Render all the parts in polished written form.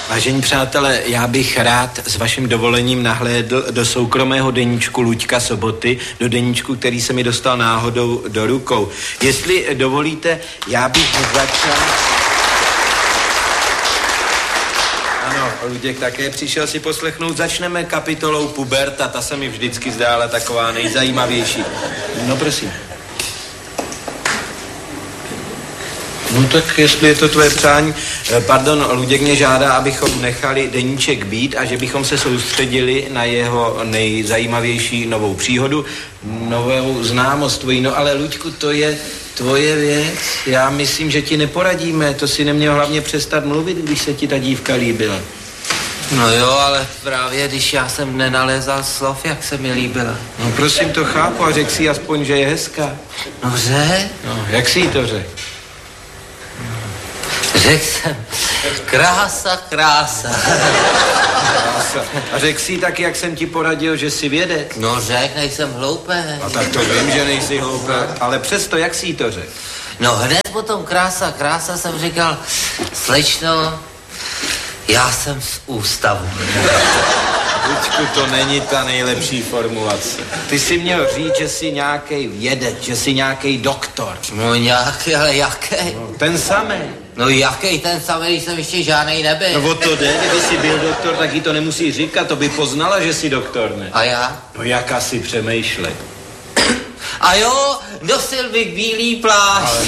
Vážení přátelé, já bych rád s vaším dovolením nahlédl do soukromého deníčku Luďka Soboty, do deníčku, který se mi dostal náhodou do rukou. Jestli dovolíte, já bych začal... Ano, Luděk také přišel si poslechnout. Začneme kapitolou puberta, ta se mi vždycky zdála taková nejzajímavější. No prosím. No tak jestli je to tvoje přání, pardon, Luděk mě žádá, abychom nechali deníček být a že bychom se soustředili na jeho nejzajímavější novou příhodu, novou známost tvojí. No ale Luďku, to je tvoje věc. Já myslím, že ti neporadíme. To si neměl hlavně přestat mluvit, když se ti ta dívka líbila. No jo, ale právě když já jsem nenalézal slov, jak se mi líbila. No prosím, to chápu a řekl si aspoň, že je hezká. No řek? No, jak jsi jí to řekl? Řekl jsem, krása, krása. A řekl jsi taky, jak jsem ti poradil, že jsi vědec? No řek, nejsem hloupý. A tak to vím, že nejsi hloupý, ale přesto, jak jsi jí to řekl? No hned potom krása, krása jsem říkal, slečno, já jsem z ústavu. Luďku, to není ta nejlepší formulace. Ty jsi měl říct, že jsi nějaký vědec, že jsi nějaký doktor. No nějaký, ale jaký? No, ten samý. No jaký ten samý, když jsem ještě žádnej nebyl. No o to jde, kdyby jsi byl doktor, tak jí to nemusí říkat, to by poznala, že jsi doktor, ne? A já? No jak asi přemýšlej. A jo, nosil bych bílý plášť.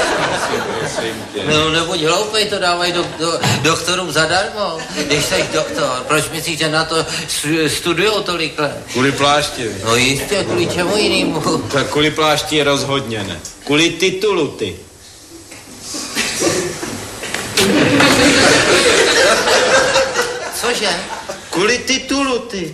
No nebuď hloupej, to dávají doktorům zadarmo. Když jsi doktor, proč myslíš, že na to studujou tolik let? Kvůli plášti. No jistě, kvůli čemu jinému? Tak kvůli plášti rozhodně ne. Kvůli titulu ty. Cože? Kvůli titulu ty.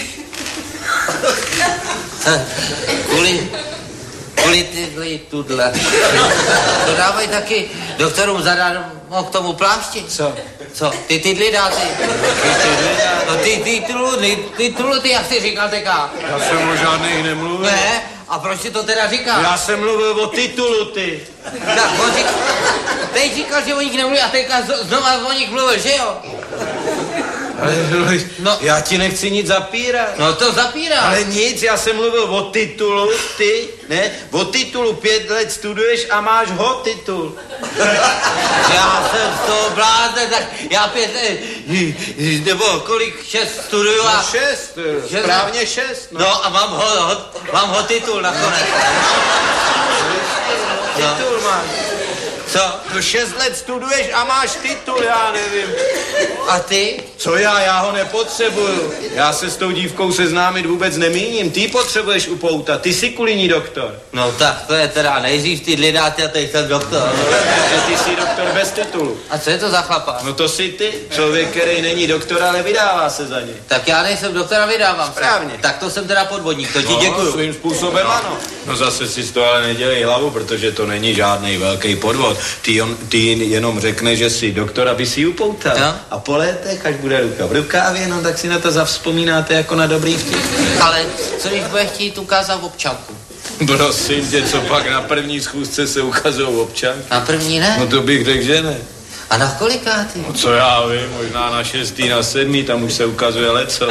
Kvůli tyhle tudle. To dávají taky doktorům zadarmo k tomu plášti. Co? Co? Ty tydly dáte? No ty titulu, ty jak jsi říkal teďka? Já jsem o žádných nemluvil. Ne? A proč si to teda říkal? Já jsem mluvil o titulu ty. Tak, teď říkal, že o nich nemluví a teďka znova o nich mluvil, že jo? Ale no, já ti nechci nic zapírat. No to zapírá. Ale nic, já jsem mluvil o titulu, ty, ne? O titulu 5 let studuješ a máš ho titul. Já jsem z toho blázne, tak já 5 let, nebo kolik, 6 studuju a... No 6, správně 6. No a mám ho titul nakonec. Titul máš. Co? To 6 let studuješ a máš titul, já nevím. A ty? Co já ho nepotřebuju. Já se s tou dívkou seznámit vůbec nemíním. Ty potřebuješ upoutat, ty jsi kvůli ní doktor. No tak to je teda nejdřív ty lidáty a teď jsem doktor. Že ty jsi doktor bez titulu. A co je to za chlapa? No to jsi ty, člověk, který není doktor, ale vydává se za ně. Tak já nejsem doktor a vydávám se. Správně. Tak to jsem teda podvodník, to ti děkuju. Svým způsobem ano. No zase si z toho ale nedělej hlavu, protože to není žádný velký podvod. Ty jenom řekne, že jsi doktor, aby si ji upoutal. No. A po létech, až bude ruka v rukávě, no tak si na to zavzpomínáte jako na dobrý vtip. Ale co když bude chtít ukázat občanku? Prosím tě, co pak na první schůzce se ukazují občanky? Na první ne? No to bych řekl, že ne. A na kolikátý? No co já vím, možná na 6., na 7., tam už se ukazuje leco.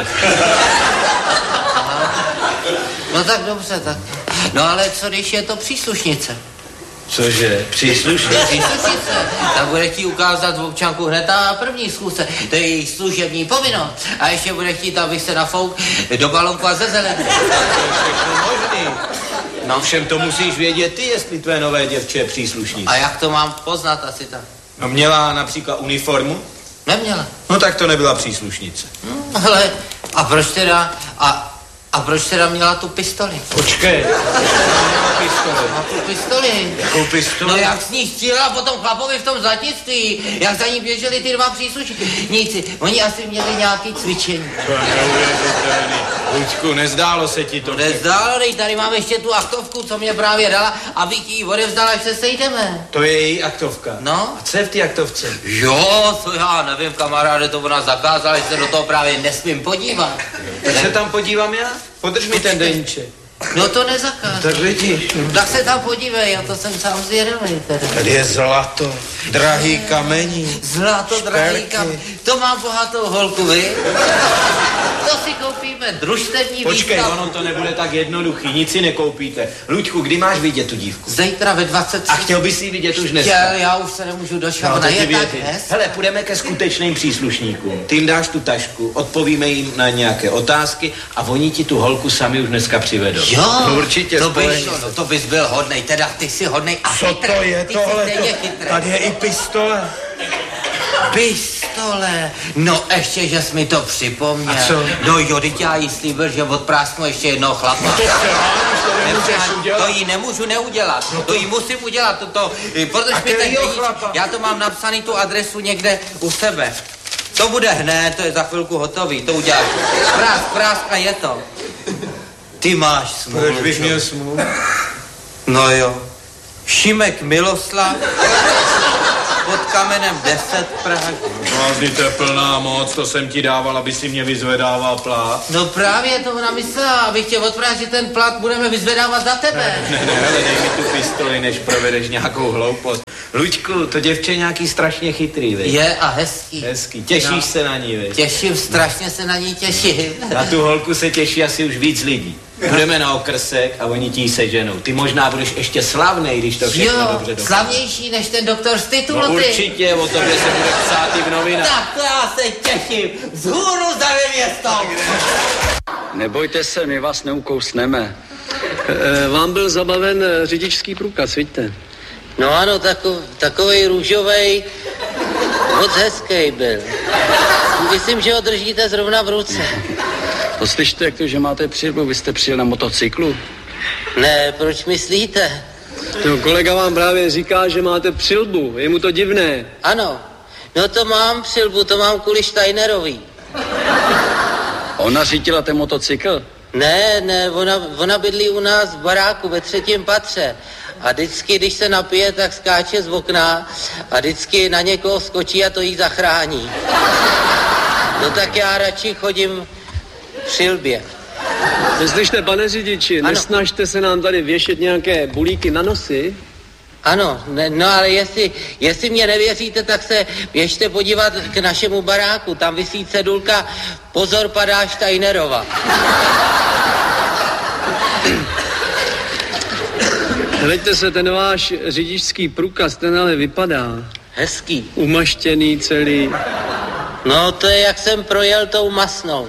No tak dobře, tak. No ale co když je to příslušnice? Cože? Příslušnice? Tak bude chtít ukázat v občanku hned na první schůzce. To je její služební povinnost. A ještě bude chtít, abych se nafouk do balonku a ze zeleně. To je všechno možný. No všem to musíš vědět ty, jestli tvé nové děvče je příslušnice. A jak to mám poznat asi tak? No měla například uniformu? Neměla. No tak to nebyla příslušnice. Ale a proč teda... A proč teda měla tu pistoli? Počkej. Má tu pistoli. Jakou pistoli? No jak s ní střílela potom chlapovi v tom zlatnictví, jak za ní běželi ty dva příslušníci. Oni asi měli nějaký cvičení. To je neuvěřitelný. Luďku, nezdálo se ti to? No nezdálo, tady máme ještě tu aktovku, co mě právě dala, abych ji odevzdala, až se sejdeme. To je její aktovka? No. A co je v té aktovce? Jo, to já nevím, kamaráde, to ona zakázala, že se do toho právě nesmím podívat. Tak se tam podívám já? Podrž mi ten deníček. No to nezakážu. Tak vidíš. Tak se tam podívej, já to jsem sám zvědavý teda. Tady je zlato, drahý kamení. Zlato, drahý kamení. To mám bohatou holku, vy? To si koupíme družstevní Počkej, výstavu. ono to nebude tak jednoduchý, nic si nekoupíte. Luďku, kdy máš vidět tu dívku? Zítra ve 20. A chtěl bys ji vidět už dneska? Já už se nemůžu dočkat, No, ona je tak věřím. hezká. Hele, půjdeme ke skutečným příslušníkům. Ty jim dáš tu tašku, odpovíme jim na nějaké otázky a oni ti tu holku sami už dneska přivedou. Jo, určitě to to bys byl hodnej, teda ty jsi hodnej a Co chytrý. to je Ty tohle? jsi stejně chytrý. Tady je i pistole. Pistole, no ještě, že jsi mi to připomněl. A co? No jo, teď já jí slíbil, že odprásnu ještě jednoho chlapa. To jí nemůžu neudělat, to jí musím udělat, protože mi ten peníž, já to mám napsaný tu adresu někde u sebe. To bude hned, to je za chvilku hotový, to uděláš. Prásk a je to. Ty máš smůlu. Proč bych měl smůlu? No jo. Šimek Miloslav pod kamenem 10 Praha. Vlastně to je plná moc, to jsem ti dával, aby si mě vyzvedával plát. No právě to ona myslela, abych tě odprávěl, že ten plat budeme vyzvedávat za tebe. Ne, hele, dej mi tu pistoli, než provedeš nějakou hloupost. Luďku, to děvče je nějaký strašně chytrý, vej. Je a hezký. Hezký, těšíš se na ní, vej. Těším, strašně se na ní těším. Na tu holku se těší asi už víc lidí. Budeme na okrsek a oni ti ji seženou. Ty možná budeš ještě slavnej, když to všechno dobře dopadne. Slavnější než ten doktor z titulu, No ty. určitě, o tobě se bude psát i v novinách. Tak to já se těším. Vzhůru za nevěstou. Nebojte se, my vás neukousneme. Vám byl zabaven řidičský průkaz, vidíte? No ano, takovej růžovej, moc hezký byl. Myslím, že ho držíte zrovna v ruce. To slyšte, jak to, že máte přilbu, vy jste přijel na motocyklu? Ne, proč myslíte? No, kolega vám právě říká, že máte přilbu, je mu to divné. Ano, no to mám přilbu, to mám kvůli Steinerovi. Ona řídila ten motocykl? Ne, ona bydlí u nás v baráku ve 3. patře. A vždycky, když se napije, tak skáče z okna a vždycky na někoho skočí a to jí zachrání. No tak já radši chodím v přilbě. Slyšte, pane řidiči, ano. Nesnažte se nám tady věšet nějaké bulíky na nosy. Ano, no ale jestli mě nevěříte, tak se běžte podívat k našemu baráku. Tam visí cedulka Pozor, padá Steinerova. Hleďte se, ten váš řidičský průkaz, ten ale vypadá. Hezký. Umaštěný celý. No to je, jak jsem projel tou masnou.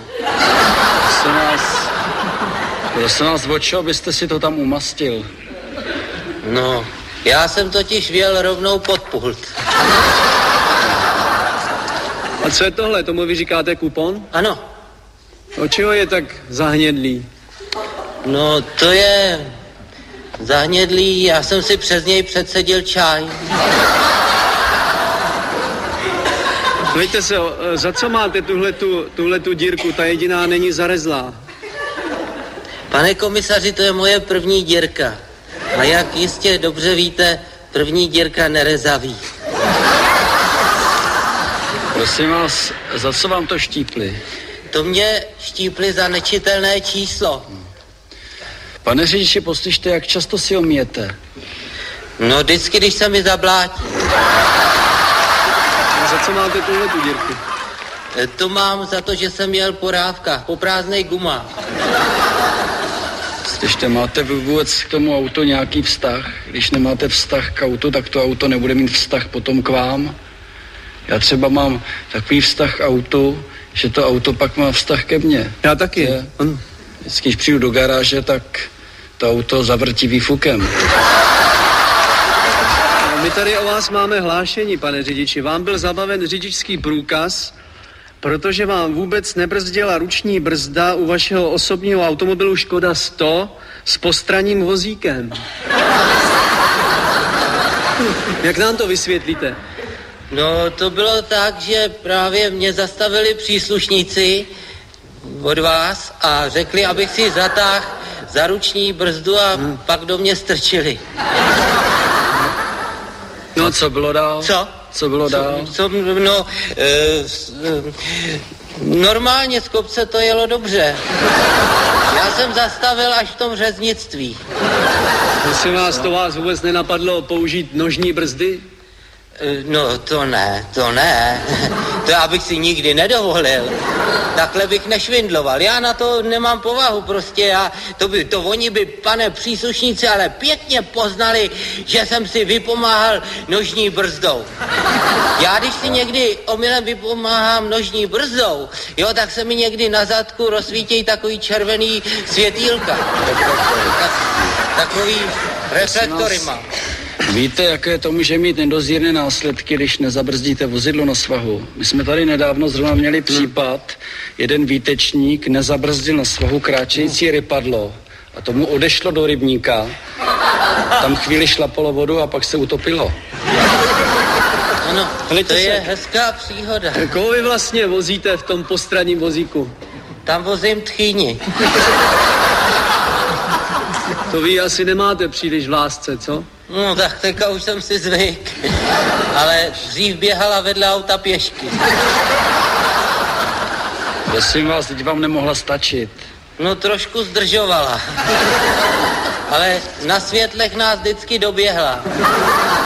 Prosím vás, o čeho byste si to tam umastil? No, já jsem totiž vjel rovnou pod pult. A co je tohle? Tomu vy říkáte kupon? Ano. Od čeho je tak zahnědlý? No, to je zahnědlý, já jsem si přes něj předsedil čaj. Víte se, za co máte tuhletu dírku? Ta jediná není zarezlá. Pane komisaři, to je moje první dírka. A jak jistě dobře víte, první dírka nerezaví. Prosím vás, za co vám to štípli? To mě štípli za nečitelné číslo. Pane řidiči, poslyšte, jak často si ho myjete? No, vždycky, když se mi zablátí. A za co máte tuhletu dírku? To mám za to, že jsem jel po rávkách, po prázdnej gumách. Slyšte, máte vůbec k tomu autu nějaký vztah? Když nemáte vztah k autu, tak to auto nebude mít vztah potom k vám. Já třeba mám takový vztah k autu, že to auto pak má vztah ke mně. Já taky. Vždycky, když přijdu do garáže, tak to auto zavrtí výfukem. My tady o vás máme hlášení, pane řidiči. Vám byl zabaven řidičský průkaz, protože vám vůbec nebrzdila ruční brzda u vašeho osobního automobilu Škoda 100 s postranním vozíkem. Jak nám to vysvětlíte? No, to bylo tak, že právě mě zastavili příslušníci od vás a řekli, abych si zatáhl za ruční brzdu a pak do mě strčili. No, co bylo dál? Co? Co bylo dál? Normálně z kopce to jelo dobře. Já jsem zastavil až v tom řeznictví. Prosím vás, to vás vůbec nenapadlo použít nožní brzdy? No, to ne. To já bych si nikdy nedovolil. Takhle bych nešvindloval. Já na to nemám povahu prostě. To oni by, pane příslušníci, ale pěkně poznali, že jsem si vypomáhal nožní brzdou. Já, když si někdy omylem vypomáhám nožní brzdou, jo, tak se mi někdy na zadku rozsvítějí takový červený světýlka. Takový reflektory mám. Víte, jaké to může mít nedozírné následky, když nezabrzdíte vozidlo na svahu? My jsme tady nedávno zrovna měli případ, jeden výtečník nezabrzdil na svahu kráčející rypadlo a tomu odešlo do rybníka, tam chvíli šlapalo vodu a pak se utopilo. Ano, to je hezká příhoda. Koho vy vlastně vozíte v tom postranním vozíku? Tam vozím tchýni. To vy asi nemáte příliš v lásce, co? No tak teďka už jsem si zvyk. Ale dřív běhala vedle auta pěšky. Prosím vás, teď vám nemohla stačit. No trošku zdržovala. Ale na světlech nás vždycky doběhla.